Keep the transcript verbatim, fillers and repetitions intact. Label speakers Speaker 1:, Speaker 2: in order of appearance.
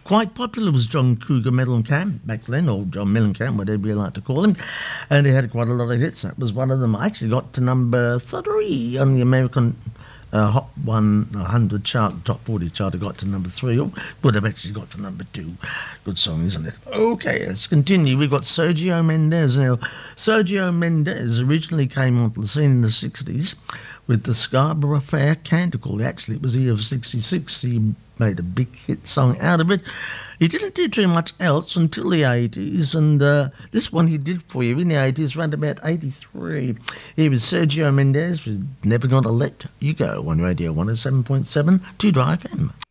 Speaker 1: quite popular was John Cougar Mellencamp back then, or John Mellencamp, whatever you like to call him, and he had quite a lot of hits. That was one of them. I actually got to number three on the American uh, Hot one hundred chart, top forty chart. I got to number three. Oh, would have actually got to number two. Good song, isn't it? Okay, let's continue. We've got Sergio Mendes now. Sergio Mendes originally came onto the scene in the sixties with the Scarborough Fair Canticle. Actually, it was the year of sixty-six. He made a big hit song out of it. He didn't do too much else until the eighties, and uh, this one he did for you in the eighties, around about eighty-three. Here was Sergio Mendes with Never Gonna Let You Go on Radio one oh seven point seven, two Drive F M.